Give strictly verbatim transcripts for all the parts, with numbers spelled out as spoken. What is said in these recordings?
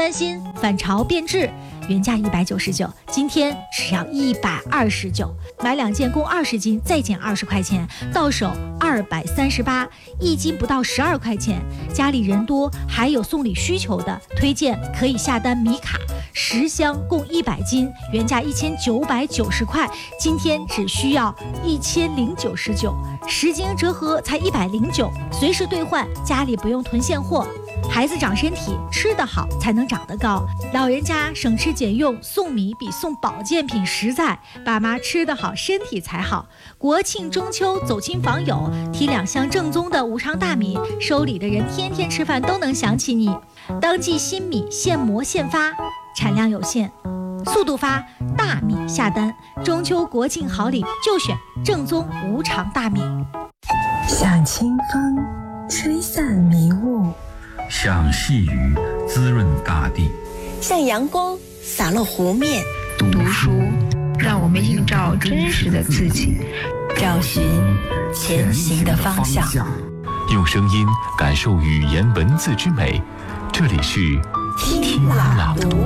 翻新反潮变质，原价一百九十九，今天只要一百二十九，买两件共二十斤，再减二十块钱，到手二百三十八，一斤不到十二块钱。家里人多，还有送礼需求的，推荐可以下单米卡，十箱共一百斤，原价一千九百九十块，今天只需要一千零九十九，十斤折合才一百零九，随时兑换，家里不用囤现货。孩子长身体，吃得好才能长得高，老人家省吃俭用，送米比送保健品实在，爸妈吃得好身体才好。国庆中秋走亲访友，提两箱正宗的无常大米，收礼的人天天吃饭都能想起你。当季新米现磨现发，产量有限，速度发，大米下单。中秋国庆好礼就选正宗无常大米。 像清风吹散迷雾， 像细雨滋润大地， 像阳光洒落湖面。 读书让我们映照真实的自己， 找寻前行的方向， 用声音感受语言文字之美。这里是听朗读。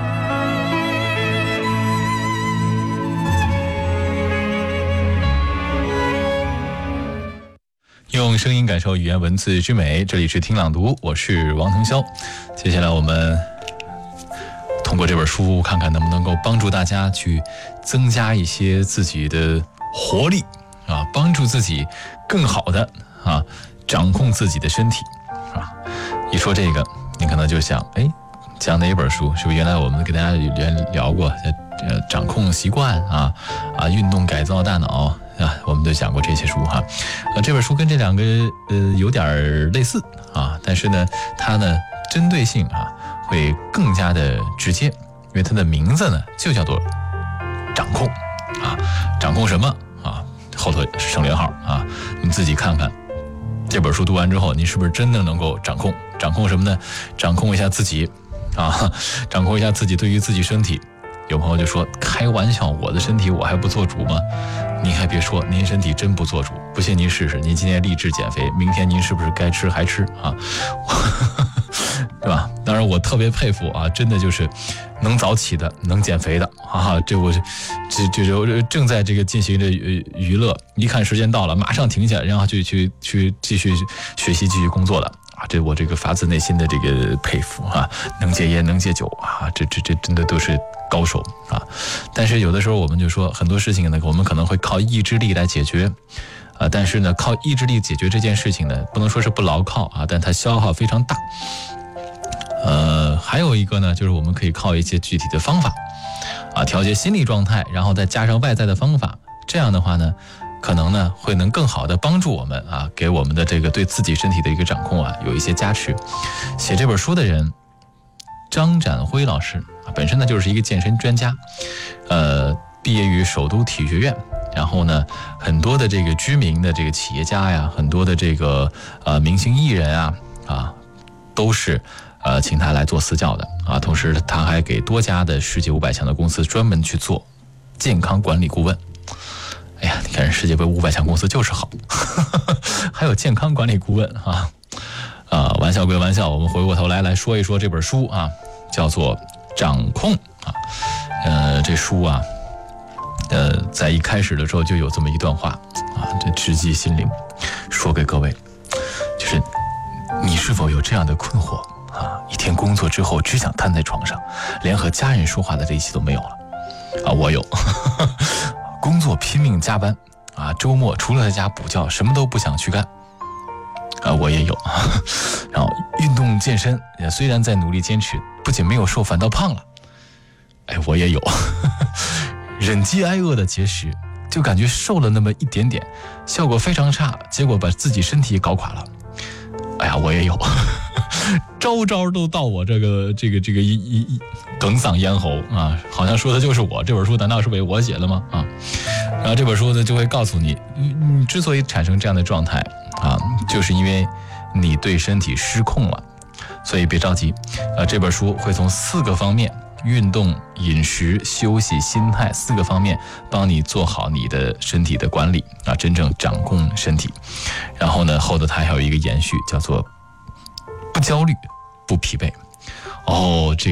用声音感受语言文字之美，这里是听朗读，我是王腾霄。接下来我们通过这本书，看看能不能够帮助大家去增加一些自己的活力啊，帮助自己更好的啊掌控自己的身体啊。一说这个，你可能就想，哎，讲哪一本书？是不是原来我们给大家聊过，呃，掌控习惯啊啊，运动改造大脑。啊，我们都讲过这些书哈，呃，这本书跟这两个呃有点类似啊，但是呢，它呢针对性啊会更加的直接，因为它的名字呢就叫做掌控啊，掌控什么啊？后头省略号啊，你自己看看，这本书读完之后，你是不是真的能够掌控？掌控什么呢？掌控一下自己啊，掌控一下自己对于自己身体。有朋友就说，开玩笑，我的身体我还不做主吗？您还别说，您身体真不做主，不信您试试，您今天励志减肥，明天您是不是该吃还吃啊？对吧？当然我特别佩服啊，真的就是能早起的，能减肥的啊，这我这这这正在这个进行着娱乐，一看时间到了，马上停下，然后就去去继续学习，继续工作的。啊，这我这个发自内心的这个佩服啊，能戒烟能戒酒啊，这这这真的都是高手啊。但是有的时候我们就说很多事情呢，我们可能会靠意志力来解决啊，但是呢，靠意志力解决这件事情呢，不能说是不牢靠啊，但它消耗非常大。呃，还有一个呢，就是我们可以靠一些具体的方法啊，调节心理状态，然后再加上外在的方法，这样的话呢。可能呢会能更好的帮助我们啊，给我们的这个对自己身体的一个掌控啊有一些加持。写这本书的人张展辉老师啊，本身呢就是一个健身专家，呃，毕业于首都体育学院，然后呢很多的这个知名的这个企业家呀，很多的这个呃明星艺人啊啊都是呃请他来做私教的啊，同时他还给多家的世界五百强的公司专门去做健康管理顾问。哎呀，你看世界杯五百强公司就是好，还有健康管理顾问啊，啊，玩笑归玩笑，我们回过头来来说一说这本书啊，叫做《掌控》啊，呃，这书啊，呃，在一开始的时候就有这么一段话啊，这直击心灵，说给各位，就是你是否有这样的困惑啊？一天工作之后只想瘫在床上，连和家人说话的力气都没有了啊！我有。工作拼命加班啊，周末除了在家补觉，什么都不想去干啊，我也有。然后运动健身，虽然在努力坚持，不仅没有瘦，反倒胖了。哎，我也有。忍饥挨饿的节食，就感觉瘦了那么一点点，效果非常差，结果把自己身体搞垮了。哎呀，我也有。招招都到我这个这个这个一一一哽嗓咽喉啊，好像说的就是我。这本书难道是为我写的吗？啊，然后这本书呢就会告诉你，你之所以产生这样的状态啊，就是因为你对身体失控了。所以别着急，呃，这本书会从四个方面，运动、饮食、休息、心态四个方面帮你做好你的身体的管理啊，真正掌控身体。然后呢，后头它还有一个延续，叫做不焦虑、不疲惫。哦，这